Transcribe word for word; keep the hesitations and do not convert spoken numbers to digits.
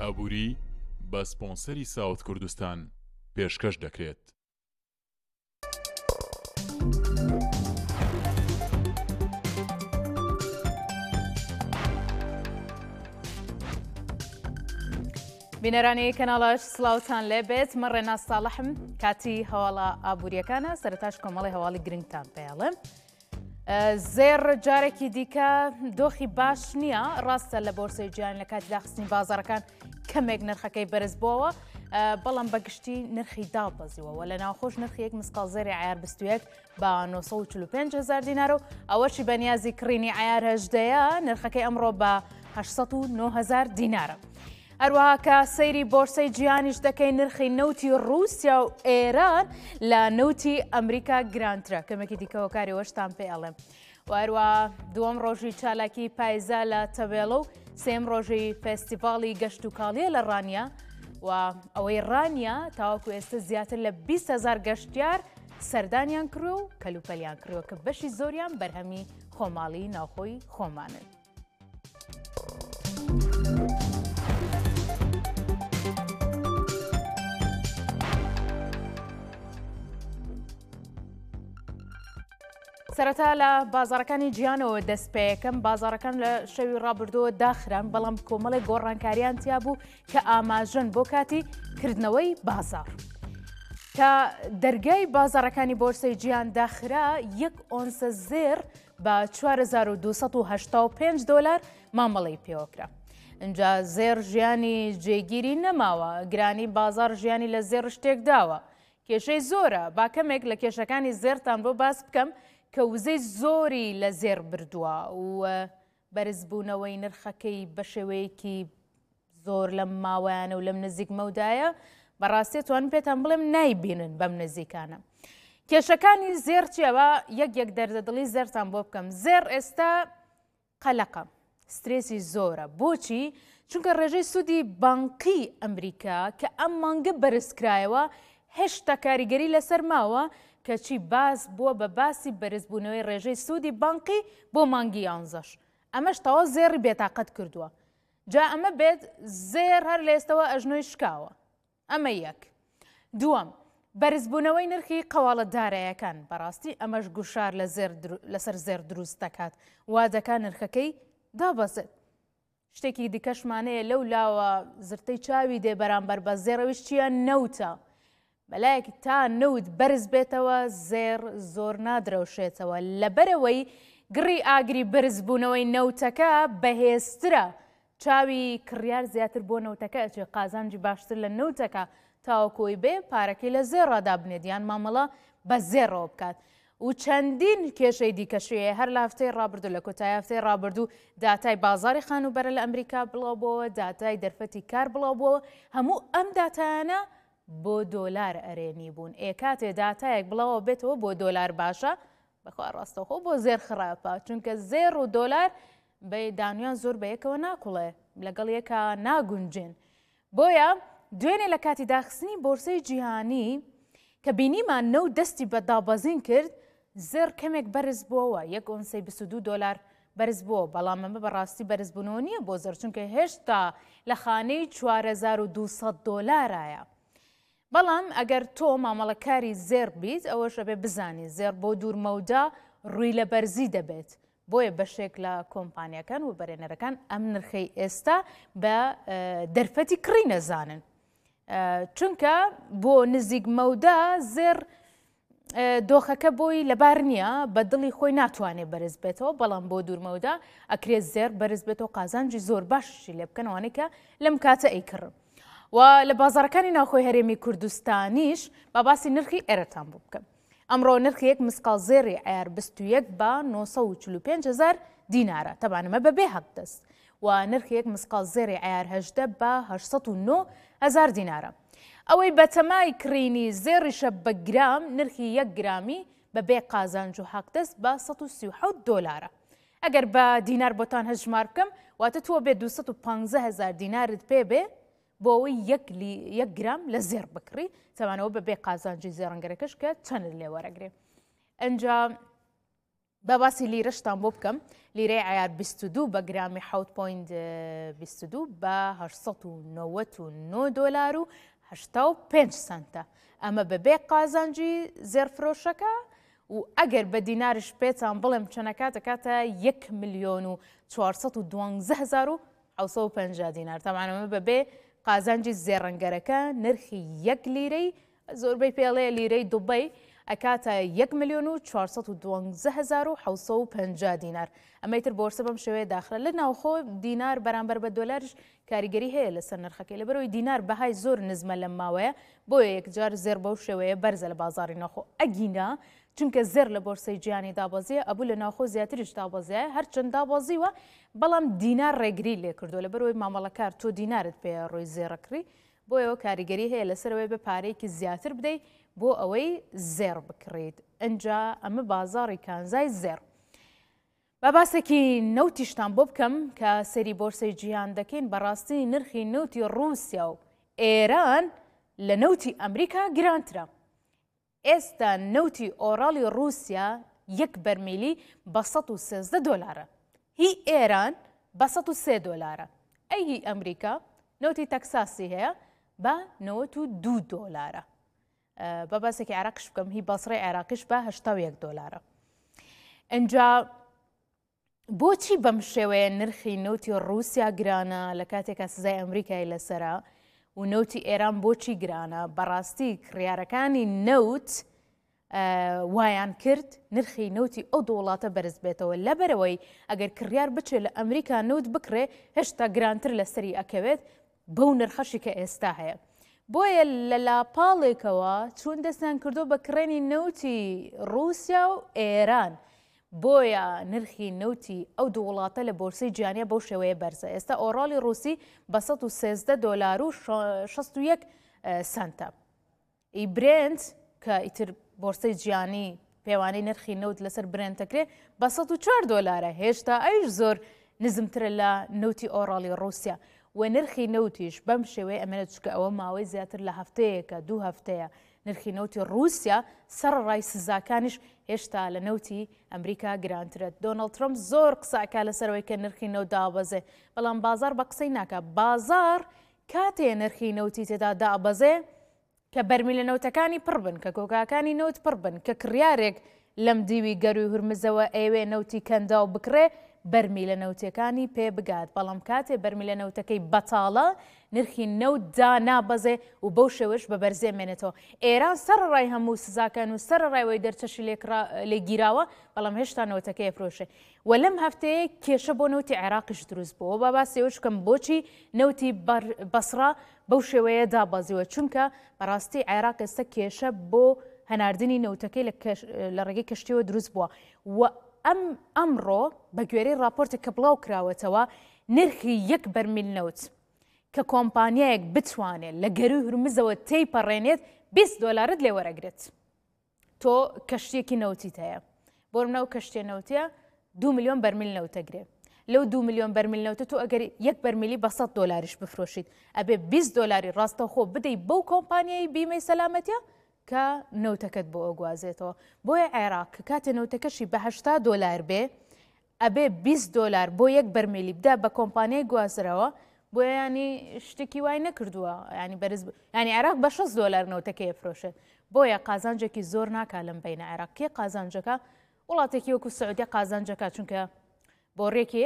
ئابووری بە سپۆنسەری ساوت کوردستان پێشکەش دەکرێت. بینەرانی کەناڵەش سلااوتان لێبێت من ڕێناز ساڵحم کاتی هەواڵە ئابوووریەکانە سەرتاش کۆمەڵی هەواڵی گرنگتان پێڵێم. زێر جارێکی دیکە دۆخی باش نییە ڕاستە لە بۆرسەی گیان لە کاتی داخستنی بازارەکان کەمێک نرخەکەی بەرز بووەوە بەڵام بەگشتی نرخی دابەزیوەوە لە ناوخۆش نرخی یەک مسقال زێری عیار بیست و یەک بە نۆ سەد و چل و پێنج هەزار دینار و ئەوەشی بەنیازی کڕینی عیار هەژدەیە نرخەکەی ئەمڕۆ بە هەشت سەد و نۆ هەزار دینارە. هەروەها کە سەیری بۆرسەی جیهانیش دەکەی نرخی نەوتی رووسیا و ئێران لە نەوتی ئەمریکا گرانترە کەمێکی دیکەوە کاریوەشتان پێ ئەڵێم. و هەروە دووەم ڕۆژی چالاکی پایزە لە تەبێڵە و سێم ڕۆژی فێستیڤاڵی گەشت و کاڵیە لە ڕانیا و ئەوەی ڕانیا تاوەکو ئێستا زیاتر لە بیست هەزار گەشتیار سەردانیان کڕۆ و کەلوپەلیان کڕۆ کە بەشی زۆریان بەرهەمی خۆماڵی ناوخۆی خۆمانن. سەرەتا لە بازارەکانی جیهانەوە دەست پێیەکەم بازارەکان لە شەوی ڕابردووە داخران بەڵام کۆمەڵی گۆڕانکاریان تیا بوو کە ئاماژەن بۆ کاتی کردنەوەی بازار. کە دەرگای بازارەکانی بۆرسەی جیهان داخرا یەک ئۆنسە زێر بە چوار هەزار و دوو سەد و هەشتا و پێنج دۆلار مامەڵەی پێوەکرا. اینجا زێر ژیانی جێگیری نەماوە گرانی بازار ژیانی لە زێر شتێک داوە کێشەی زۆرە با کەمێک لە کێشەکانی زێرتان بۆ باس بکەم کە وزەی زۆری لە زێر بردووە و بەرزبوونەوەی نرخەکەی بە شێوەیەکی زۆر لەم ماوەیانە و لەم نزیک مەودایە بەڕاستی توانم پێتان بڵێم نایبینن بەم نزیکانە. کێشەکانی زێر چیەوە یەک یەک دەردەدڵی زێرتان بۆ بکەم. زێر ئێستا قەلەقە سترێسی زۆرە. بۆچی؟ چونکە ڕێژەی سوودی بانقی ئەمریکا کە ئەم مانگە بەرزکرایەوە هێشتا کاریگەری لەسەر ماوە کەچی باس بووە بە باسی بەرزبوونەوەی ڕێژەی سوودی بانقی بۆ مانگی یانزەش. ئەمەش تەواو زێری بێتاقەت کردووە. جا ئەمە بێت زێر هەر لە ئێستەوە ئەژنۆی شکاوە. ئەمە یەک. دووەم بەرزبوونەوەی نرخی قەواڵەتدارایەکان بەڕاستی ئەمەش گوشار لەسەر زێر دروست دەکات وا دەکات نرخەکەی دابەزێت. شتێکی دیکەشمانەیە لەو لاوە زرتەی چاوی دێ بەرامبەر بە زێرەوەش چیە نەوتە. بەلایەکی تا نەوت بەرز بێتەوە زێر زۆر نادرەوشێتەوە لەبەرەوەی گڕی ئاگری بەرزبوونەوەی نەوتەکە بەهێزترە چاوی کڕیار زیاتر بۆ نەوتەکە ئەچێ قازانجی باشتر لە نەوتەکە تاوەکۆی بێ پارەکەی لە زێر ڕادا بنێت یان مامەڵە بە زێرەوە بکات. و چەندین کێشەی دیکەشەیە هەر لە هەفتەی ڕابردوو لە کۆتایی هەفتەی ڕابردوو داتای بازاری خانوبەرە لە ئەمریکا بڵاوبووەوە داتای دەرفەتی کار بڵاوبووەوە هەموو ئەم داتایانە بۆ دۆلار ئەرێنی بوون. ئێ کاتێ داتایەک بڵاوە بێتەوە بۆ دۆلار باشە بەخوا ڕاستەوخۆ بۆ زێر خراپە چونکە زێر و دۆلار بە دانیان زۆر بە یەکەوە ناکوڵێ لەگەڵ یەکە ناگونجێن. بۆیە دوێنێ لە کاتی داخستنی بۆرسەی جیهانی کە بینیمان نەوت دەستی بە دابەزین کرد زێر کەمێک بەرز بووەوە یەک ئۆنسەی بیست و دوو دۆلار بەرز بووە بەڵام ئەمە بەڕاستی بەرزبوونەوە نییە بۆ زێر چونکە هێشتا لە خانەی چوار هەزار و دوو سەد دۆلارایە. بەڵام ئەگەر تۆ مامەڵەکاری زێر بیت ئەوەش ئەبێ بزانی زێر بۆ دوورمەودا ڕووی لە بەرزی دەبێت. بۆیە بەشێک لە کۆمپانیەکان و بەرێنەرەکان ئەم نرخەی ئێستا بە دەرفەتی کڕی نەزانن. چونکە بۆ نزیک مەودا زێر دۆخەکە بۆی لەبار نییە بە دڵی خۆی ناتوانێت بەرز بێتەوە بەڵام بۆ دوورمەودا ئەکرێت زێر بەرز بێتەوە قازانجی زۆر باشی لێ بکەنەوەی کە لەم کاتە ئەیکڕن. و لە بازارەکانی ناوخۆی هەرێمی کوردستانیش با باسی نرخی ئێرەتان بوو بکەم. ئەمڕۆ نرخی یەک مسقال زێری عیار بیست و یەک بە نۆ سەد و چل و پێنج هەزار دینارە تەبانەمە بەبێ حەق دەست و نرخی یەک مسقال زێری عیار هەژدە بە هەشت سەد و نۆ هەزار دینارە. ئەوەی بەتەمای کڕینی زێریشە بە گرام نرخی یەک گرامی بەبێ قازانج و حەق دەست بە سەد و سی و حەوت دۆلارە. ئەگەر بە دینار بۆتان هەژمار بکەم واتە تۆ بێ دووسەد و پانزە هەزار دینارت پێ بێ بۆ ئەوەی یەک گرام لە زێر بکڕی تەوانەوە بەبێ قازانجی زێڕەنگەرەکەش کە چەند لێ وەرەگرێ. ئەنجا با باسی لیرەشتان بۆ بکەم لیرەی عیار بیست و دوو بە گرامی حەوت پۆینت بیست و دوو بە هەشت و نەوەت و نۆ دۆلار و هەشتا و پێنج سەنتە ئەمە بەبێ قازانجی زێرفرۆشەکە و ئەگەر بە دیناریش پێتان بڵێم چەنەکە دەکاتە یەک ملیۆن و چوارسەد و دوانزە هەزار و حەوت و پەنجا دینار تەمان ئەمە بەبێ قازانجی زێڕەنگەرەکە نرخی یەک لیرەی زۆربەی پێڵەیە لیرەی دوبەی ئەکاتە یەک ملیۆن و چوارسەد و دوانزە هەزار و حەوت و پەنجا دینار ئەمەیتر بۆرسە بەم شێوەیە داخرە لە ناوخۆ دینار بەرامبەر بە دۆلارش کاریگەری هەیە لەسەر نرخەکەی لەبەرەوەی دینار بەهای زۆر نزمە لەم ماوەیە بۆیە یەکجار زێر بەو شێوەیە بەرزە لە بازاری ناوخۆ ئەگینا چونکە زێر لە بۆرسەی جیهانی دابەزیە ئەبوو لە ناوخۆ زیاتریش دابەزیە هەرچەند دابەزیوە بەڵام دینار ڕێگری لێ کردو لەبەرەوەی مامەڵەکار تۆ دینارت پێ ڕۆی زێڕەکری بۆیەوە کاریگەری هەیە لەسەرەوەی بە پارەیەکی زیاتر بدەیت بۆ ئەوەی زێر بکڕیت ئەنجا ئەمە بازاڕی کانزای زێر بە باسێکی نەوتیشتان بۆ بکەم کە سەری بۆرسەی جیهان دەکەین بەڕاستی نرخی نەوتی ڕووسیا و ئێران لە نەوتی ئەمریکا گرانترە ئێستا نەوتی ئۆڕاڵی ڕووسیا یەک بەرمیلی بە سەد و سێزدە دۆلارە هی ئێران بە سەد و سێ دۆلارە ئەی هی ئەمریکا نەوتی تەکساسی هەیە بە نەوەت و دوو دۆلارە بە باسێکی عێراقش بکەم هی بەسڕی عێراقیش بە هەشتا و یەک دۆلارە ئەنجا بۆچی بەم شێوەیە نرخی نەوتی ڕووسیا گرانە لە کاتێکە سزای ئەمریکای لەسرە و نەوتی ئێران بۆچی گرانە بەڕاستی کڕیارەکانی نەوت وایان کرد نرخی نەوتی ئەو دۆڵاتە بەرز بێتەوە لەبەرەوەی ئەگەر کڕیار بچێت لە ئەمریکا نەوت بکرێ هێشتا گرانتر لەسەری ئەکەوێت بەو نرخەشی کە ئێستا هەیە بۆیە لە لاپاڵێکەوە چون دەستیان کردو بە کڕێنی نەوتی ڕووسیا و ئێران بۆیە نرخی نەوتی ئەو دوو وڵاتە لە بۆرسەی جیهانیە بەو شێوەیە بەرزە ئێستا ئۆڕاڵی ڕووسی بە سەد و سێزدە دۆلار و شەست و یەک سەنتە ئی برێنت کە ئیتر بۆرسەی جیهانی پێوانەی نرخی نەوت لەسەر برێنتەکرێ بە سەد و چوار دۆلارە هێشتا ئەویش زۆر نزمترە لە نەوتی ئۆڕاڵی ڕووسیا و نرخی نەوتیش بەم شێوەیە ئەمێنێت چکە ئەوە ماوەی زیاتر لە هەفتەیەکە دوو هەفتەیە نرخی نەوتی ڕووسیا سەرڕای سزاکانیش هێشتا لە نەوتی ئەمریکا گرانترێت دۆناڵد ترەمپ زۆر قساکە لەسەرەوەی کە نرخی نەوت دابەزێ بەڵام بازار بە قسەی ناکە بازار کاتێ نرخی نەوتی تێدا دابەزێ کە بەرمیلە نەوتەکانی پڕ بن کە کۆکاکانی نەوت پڕ بن کە کڕیارێک لەم دیوی گەروی هورمزەوە ئەوێ نەوتی کەندا و بکرێ بەرمیلە نەوتەکانی پێ بگات بەڵام کاتێ بەرمیلە نەوتەکەی بەتاڵە نرخی نەوت دا نابەزێ و بەو شێوەش بە بەرزێ مێنێتەوە ئێران سەرڕای هەموو سزاکان و سەرڕایەوەی دەرچەشی لێگیراوە بەڵام هێشتا نەوتەکەی فرۆشێ و لەم هەفتەیە کێشە بۆ نەوتی عێراقیش دروست بووە با باسێوەش بکەم بۆچی نەوتی بەسڕا بەو شێوەیە دابەزیوە چونکە بەڕاستی عێراق ئێستا کێشە بۆ هەناردنی نەوتەکەی لە ڕێگەی کەشتیەوە دروست بووە و ئەم ئەمڕۆ بە گوێرەی راپۆرتێک کە بڵاو کراوەتەوە نرخی یەک بەرمیل نەوت کە کۆمپانیایەک بتوانێت لە گەروی هورمزەوە تێیپەڕێنێت بیست دۆلارت لێ وەرەگرێت تۆ کەشتێکی نەوتیت هەیە بۆ منەو کەشتێ نەوتیە دوو ملیۆن بەرمیل نەوتەگرێ لەو دوو ملیۆن بەرمیل نەوتە تۆ ئەگەر یەک بەرمیلی بە سەد دۆلاریش بفرۆشیت ئەبێ بیست دۆلاری ڕاستەخۆ بدەیت بەو کۆمپانیای بیمەی سەلامەتیە کە نەوتەکەت بۆ ئەگوازێتەوە بۆیە عێراق کاتێ نەوتەکەشی بە هەشتا دۆلار بێ ئەبێ بیست دۆلار بۆ یەک بەرمیلی بدا بە کۆمپانیای گوازرەوە بۆیە ینی شتێکی وای نەکردووە ینی بەرز ینی عێراق بە شەست دۆلار نەوتەکەی فرۆشێت بۆیە قازانجێکی زۆر ناکا لەم بینە عێراق کێ قازانجەکە وڵاتێکی وەکو سعودیە قازانجەکە چونکە بۆ ڕێکی